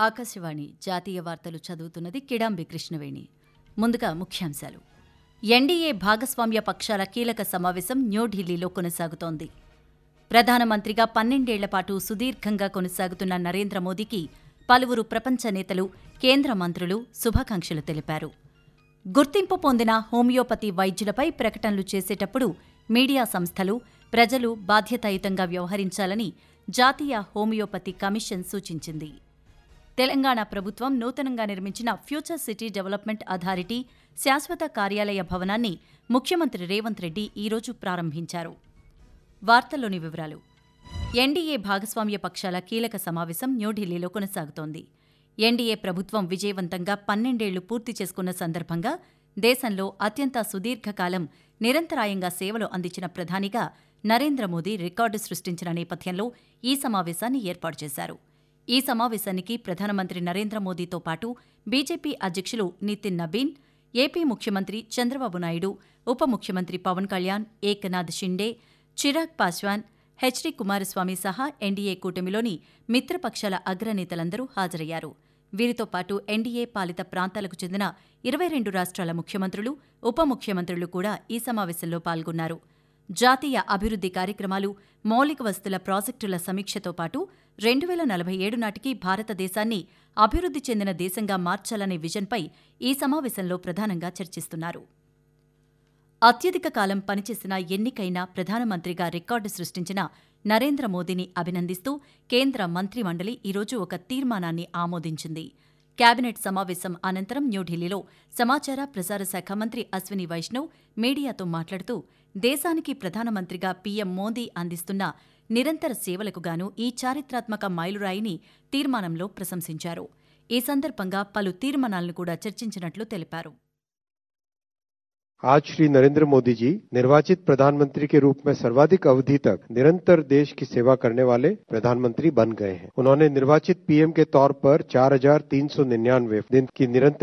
ఆకాశవాణి జాతీయ వార్తలు చదువుతున్నది కిడాంబి కృష్ణవేణి. ముందుగా ముఖ్యాంశాలు. ఎన్డీఏ భాగస్వామ్య పక్షాల కీలక సమావేశం న్యూఢిల్లీలో కొనసాగుతోంది. ప్రధానమంత్రిగా 12 ఏళ్ల పాటు సుదీర్ఘంగా కొనసాగుతున్న నరేంద్ర మోదీకి పలువురు ప్రపంచ నేతలు, కేంద్ర మంత్రులు శుభాకాంక్షలు తెలిపారు. గుర్తింపు పొందిన హోమియోపతి వైద్యులపై ప్రకటనలు చేసేటప్పుడు మీడియా సంస్థలు, ప్రజలు బాధ్యతాయుతంగా వ్యవహరించాలని జాతీయ హోమియోపతి కమిషన్ సూచించింది. తెలంగాణ ప్రభుత్వం నూతనంగా నిర్మించిన ఫ్యూచర్ సిటీ డెవలప్మెంట్ అథారిటీ శాశ్వత కార్యాలయ భవనాన్ని ముఖ్యమంత్రి రేవంత్ రెడ్డి ఈరోజు ప్రారంభించారు. వార్తల్లోని వివరాలు. ఎన్డీఏ భాగస్వామ్య పక్షాల కీలక సమావేశం న్యూఢిల్లీలో కొనసాగుతోంది. ఎన్డీఏ ప్రభుత్వం విజయవంతంగా 12 ఏళ్లు పూర్తి చేసుకున్న సందర్భంగా దేశంలో అత్యంత సుదీర్ఘకాలం నిరంతరాయంగా సేవలు అందించిన ప్రధానిగా నరేంద్ర మోదీ రికార్డు సృష్టించిన నేపథ్యంలో ఈ సమావేశాన్ని ఏర్పాటు చేశారు. ఈ సమావేశానికి ప్రధానమంత్రి నరేంద్ర మోదీతో పాటు బీజేపీ అధ్యక్షులు నితిన్ నబీన్, ఏపీ ముఖ్యమంత్రి చంద్రబాబు నాయుడు, ఉప ముఖ్యమంత్రి పవన్ కళ్యాణ్, ఏకనాథ్ షిండే, చిరాగ్ పాస్వాన్, హెచ్డి కుమారస్వామి సహా ఎన్డీఏ కూటమిలోని మిత్రపక్షాల అగ్రనేతలందరూ హాజరయ్యారు. వీరితో పాటు ఎన్డీఏ పాలిత ప్రాంతాలకు చెందిన 22 రాష్ట్రాల ముఖ్యమంత్రులు, ఉప ముఖ్యమంత్రులు కూడా ఈ సమావేశంలో పాల్గొన్నారు. జాతీయ అభివృద్ధి కార్యక్రమాలు, మౌలిక వసతుల ప్రాజెక్టుల సమీక్షతో పాటు 2047 నాటికి భారతదేశాన్ని అభివృద్ధి చెందిన దేశంగా మార్చాలనే విజన్పై ఈ సమావేశంలో ప్రధానంగా చర్చిస్తున్నారు. అత్యధిక కాలం పనిచేసిన ఎన్నికైన ప్రధానమంత్రిగా రికార్డు సృష్టించిన నరేంద్ర మోదీని అభినందిస్తూ కేంద్ర మంత్రిమండలి ఈరోజు ఒక తీర్మానాన్ని ఆమోదించింది. కేబినెట్ సమావేశం అనంతరం న్యూఢిల్లీలో సమాచార ప్రసార శాఖ మంత్రి అశ్విని వైష్ణవ్ మీడియాతో మాట్లాడుతూ దేశానికి ప్రధానమంత్రిగా పీఎం మోదీ అందిస్తున్న నిరంతర సేవలకు గాను ఈ చారిత్రాత్మక మైలురాయిని తీర్మానంలో ప్రశంసించారు. ఈ సందర్భంగా పలు తీర్మానాలను కూడా చర్చించినట్లు తెలిపారు. आज श्री नरेंद्र मोदी जी निर्वाचित प्रधानमंत्री के रूप में सर्वाधिक अवधि तक निरंतर देश की सेवा करने वाले प्रधानमंत्री बन गए हैं. उन्होंने निर्वाचित पीएम के तौर पर 4,399 दिन की निरंतर